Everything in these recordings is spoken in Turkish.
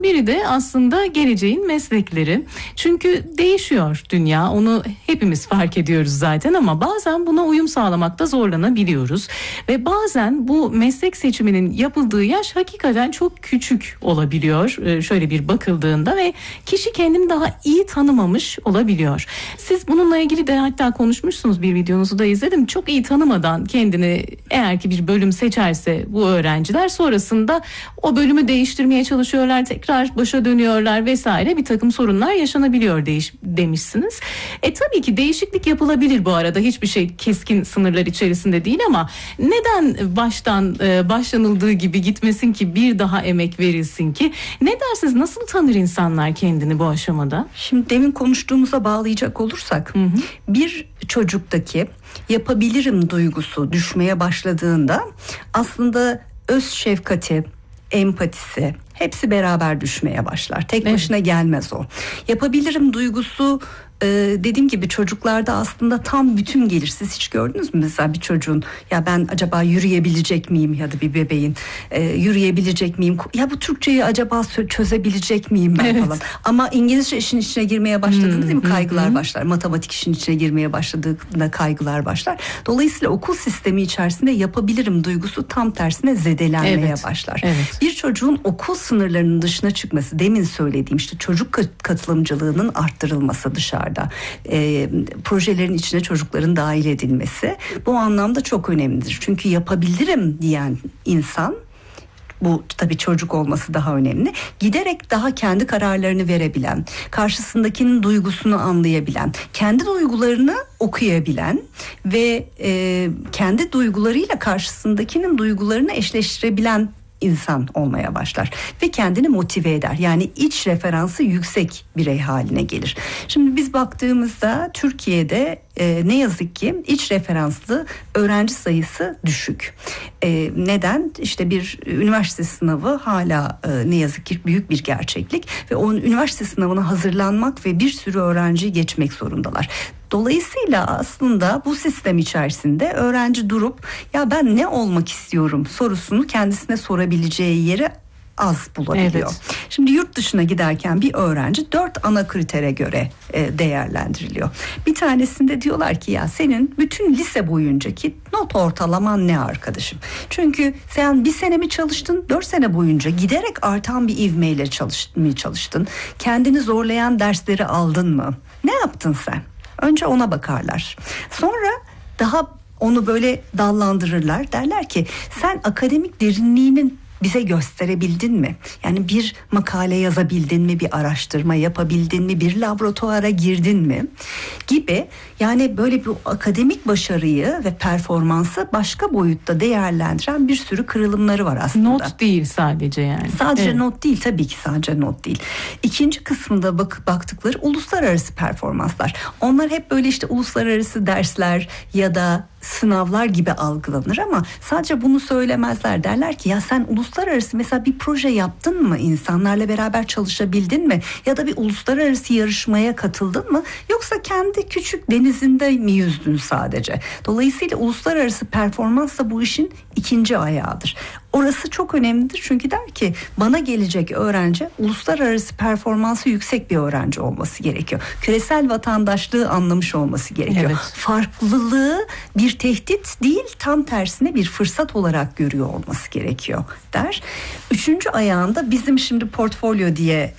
Biri de aslında geleceğin meslekleri. Çünkü değişiyor dünya, onu hepimiz fark ediyoruz zaten, ama bazen buna uyum sağlamakta zorlanabiliyoruz. Ve bazen bu meslek seçiminin yapıldığı yaş hakikaten çok küçük olabiliyor şöyle bir bakıldığında ve kişi kendini daha iyi tanımamış olabiliyor. Siz bununla ilgili de hatta konuşmuşsunuz, bir videonuzu da izledim. Çok iyi tanımadan kendini eğer ki bir bölüm seçerse bu öğrenciler, sonrasında o bölümü değiştirmeye çalışıyorlar, tekrar başa dönüyorlar vesaire, bir takım sorunlar yaşanabiliyor demişsiniz. Tabii ki değişiklik yapılabilir bu arada, hiçbir şey keskin sınırlar içerisinde değil, ama neden başlanıldığı gibi gitmesin ki, bir daha emek verilsin ki? Ne dersiniz, nasıl tanır insanlar kendini bu aşamada? Şimdi demin konuştuğumuza bağlayacak olursak, bir çocuktaki yapabilirim duygusu düşmeye başladığında aslında öz şefkati, empatisi hepsi beraber düşmeye başlar. Tek başına gelmez o. Yapabilirim duygusu dediğim gibi çocuklarda aslında tam bütün gelir. Siz hiç gördünüz mü mesela bir çocuğun, ya ben acaba yürüyebilecek miyim, ya da bir bebeğin yürüyebilecek miyim, ya bu Türkçeyi acaba çözebilecek miyim ben falan. Ama İngilizce işin içine girmeye başladığında değil mi, kaygılar başlar. Matematik işin içine girmeye başladığında kaygılar başlar. Dolayısıyla okul sistemi içerisinde yapabilirim duygusu tam tersine zedelenmeye başlar. Bir çocuğun okul sınırlarının dışına çıkması, demin söylediğim işte çocuk katılımcılığının arttırılması dışarıda, projelerin içine çocukların dahil edilmesi bu anlamda çok önemlidir. Çünkü yapabilirim diyen insan, bu tabii çocuk olması daha önemli, giderek daha kendi kararlarını verebilen, karşısındakinin duygusunu anlayabilen, kendi duygularını okuyabilen ve kendi duygularıyla karşısındakinin duygularını eşleştirebilen insan olmaya başlar ve kendini motive eder. Yani iç referansı yüksek birey haline gelir. Şimdi biz baktığımızda Türkiye'de ne yazık ki iç referanslı öğrenci sayısı düşük. Neden? İşte bir üniversite sınavı hala ne yazık ki büyük bir gerçeklik ve o üniversite sınavına hazırlanmak ve bir sürü öğrenciyi geçmek zorundalar. Dolayısıyla aslında bu sistem içerisinde öğrenci durup ya ben ne olmak istiyorum sorusunu kendisine sorabileceği yeri az bulabiliyor. Şimdi yurt dışına giderken bir öğrenci 4 ana kritere göre değerlendiriliyor. Bir tanesinde diyorlar ki ya senin bütün lise boyuncaki not ortalaman ne arkadaşım? Çünkü sen bir sene mi çalıştın, 4 sene boyunca giderek artan bir ivmeyle çalıştın. Kendini zorlayan dersleri aldın mı? Ne yaptın sen? Önce ona bakarlar. Sonra daha onu böyle dallandırırlar. Derler ki sen akademik derinliğinin bize gösterebildin mi? Yani bir makale yazabildin mi? Bir araştırma yapabildin mi? Bir laboratuvara girdin mi? Gibi, yani böyle bir akademik başarıyı ve performansı başka boyutta değerlendiren bir sürü kırılımları var aslında. Not değil sadece yani. Sadece not değil, tabii ki sadece not değil. İkinci kısmında baktıkları uluslararası performanslar. Onlar hep böyle işte uluslararası dersler ya da sınavlar gibi algılanır ama sadece bunu söylemezler. Derler ki ya sen uluslararası mesela bir proje yaptın mı? İnsanlarla beraber çalışabildin mi? Ya da bir uluslararası yarışmaya katıldın mı? Yoksa kendi küçük denizinde mi yüzdün sadece? Dolayısıyla uluslararası performans da bu işin ikinci ayağıdır. Orası çok önemlidir çünkü der ki bana gelecek öğrenci uluslararası performansı yüksek bir öğrenci olması gerekiyor. Küresel vatandaşlığı anlamış olması gerekiyor. Farklılığı bir tehdit değil, tam tersine bir fırsat olarak görüyor olması gerekiyor der. Üçüncü ayağında bizim şimdi portfolyo diye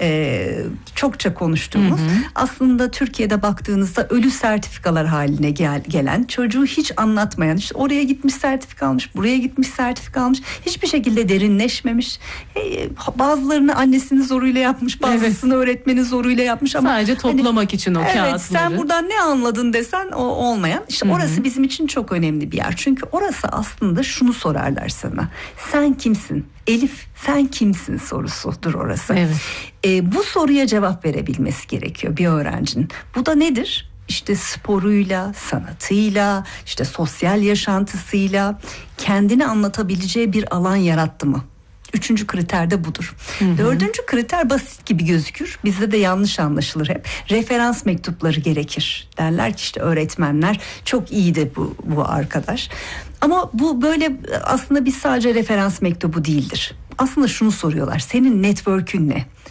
çokça konuştuğumuz, aslında Türkiye'de baktığınızda ölü sertifikalar haline gelen, çocuğu hiç anlatmayan, işte oraya gitmiş sertifika almış, buraya gitmiş sertifika almış, hiçbir şekilde derinleşmemiş. Bazılarını annesinin zoruyla yapmış, bazısını öğretmenin zoruyla yapmış ama sadece toplamak için o kağıtları. Sen buradan ne anladın desen o olmayan. İşte orası bizim için çok önemli bir yer. Çünkü orası aslında şunu sorarlar sana. Sen kimsin? Elif, sen kimsin sorusudur orası. Bu soruya cevap verebilmesi gerekiyor bir öğrencinin. Bu da nedir? İşte sporuyla, sanatıyla, işte sosyal yaşantısıyla kendini anlatabileceği bir alan yarattı mı? Üçüncü kriter de budur. Dördüncü kriter basit gibi gözükür. Bizde de yanlış anlaşılır hep. Referans mektupları gerekir. Derler ki işte öğretmenler çok iyiydi bu arkadaş. Ama bu böyle aslında bir sadece referans mektubu değildir. Aslında şunu soruyorlar. Senin network'ün ne?